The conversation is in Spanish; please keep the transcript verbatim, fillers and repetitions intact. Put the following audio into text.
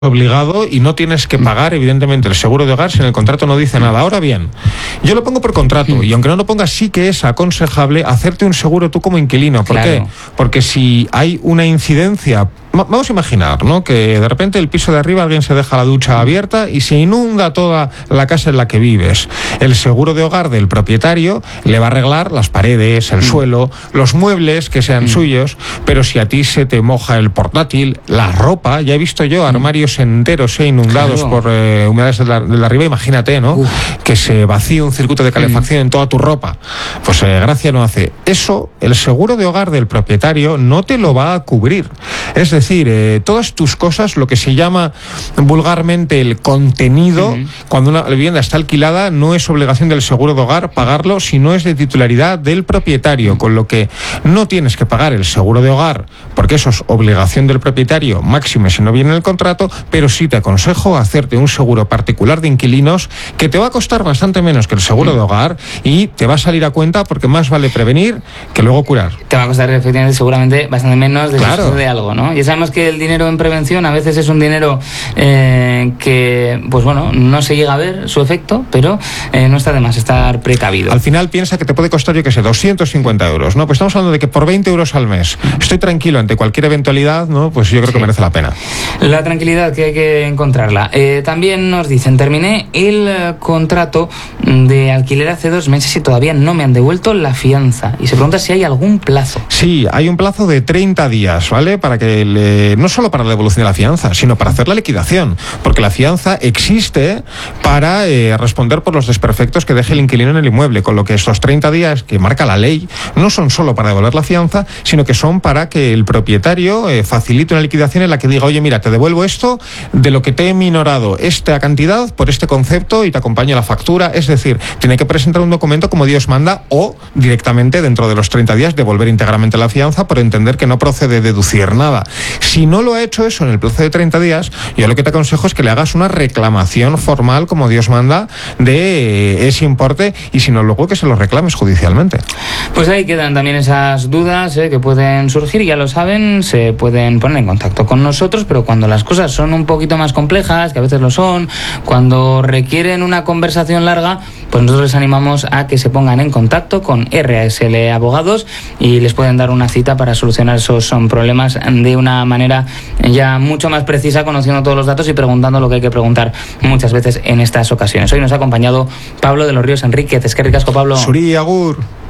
obligado y no tienes que pagar, evidentemente, el seguro de hogar si en el contrato no dice nada. Ahora bien, yo lo pongo por contrato y aunque no lo pongas, sí que es aconsejable hacerte un seguro tú como inquilino. ¿Por Claro. qué? Porque si hay una incidencia, vamos a imaginar, ¿no?, que de repente el piso de arriba alguien se deja la ducha abierta y se inunda toda la casa en la que vives. El seguro de hogar del propietario le va a arreglar las paredes, el mm. suelo, los muebles que sean mm. suyos, pero si a ti se te moja el portátil, la ropa, ya he visto yo armarios enteros e inundados claro. por eh, humedades de la, de la arriba, imagínate, ¿no? Uf. Que se vacíe un circuito de calefacción mm. en toda tu ropa. Pues eh, gracia no hace. Eso, el seguro de hogar del propietario no te lo va a cubrir. Es decir, eh, todas tus cosas, lo que se llama vulgarmente el contenido, mm. cuando una vivienda está alquilada, no es obligación del seguro de hogar pagarlo si no es de titularidad del propietario, con lo que no tienes que pagar el seguro de hogar, porque eso es obligación del propietario, máxime si no viene en el contrato, pero sí te aconsejo hacerte un seguro particular de inquilinos que te va a costar bastante menos que el seguro de hogar y te va a salir a cuenta porque más vale prevenir que luego curar. Te va a costar efectivamente seguramente bastante menos de claro. de algo, ¿no? Ya sabemos que el dinero en prevención a veces es un dinero eh, que, pues bueno, no se llega a ver su efecto, pero eh, no está de más estar precavido. Al final piensa que te puede costar, yo que sé, doscientos cincuenta euros, ¿no? Pues estamos hablando de que por veinte euros al mes estoy tranquilo ante cualquier eventualidad, ¿no? Pues yo creo sí. que merece la pena. La tranquilidad que hay que encontrarla. Eh, también nos dicen, terminé el eh, contrato de alquiler hace dos meses y todavía no me han devuelto la fianza. Y se pregunta si hay algún plazo. Sí, hay un plazo de treinta días, ¿vale? Para que le, no solo para la devolución de la fianza, sino para hacer la liquidación. Porque la fianza existe para eh, responder por los desperfectos que deje el inquilino en el inmueble. Con lo que estos treinta días que marca la ley no son solo para devolver la fianza, sino que son para que el propietario eh, facilite una liquidación en la que diga, oye, mira, te devuelvo esto de lo que te he minorado esta cantidad por este concepto y te acompaña la factura. Es decir, tiene que presentar un documento como Dios manda o directamente dentro de los treinta días devolver íntegramente la fianza por entender que no procede deducir nada. Si no lo ha hecho eso en el plazo de treinta días, yo lo que te aconsejo es que le hagas una reclamación formal como Dios manda de ese importe y si no, luego que se lo reclames judicialmente. Pues ahí quedan también esas dudas eh, que pueden surgir, ya lo saben, se pueden poner en contacto con nosotros, pero cuando las cosas son un poquito más complejas, que a veces lo son, cuando requieren una conversación larga, pues nosotros les animamos a que se pongan en contacto con R A S L Abogados y les pueden dar una cita para solucionar esos son problemas de una manera ya mucho más precisa, conociendo todos los datos y preguntando lo que hay que preguntar muchas veces en estas ocasiones. Hoy nos ha acompañado Pablo de los Ríos Enríquez. Es que ricasco, Pablo. Suri, agur.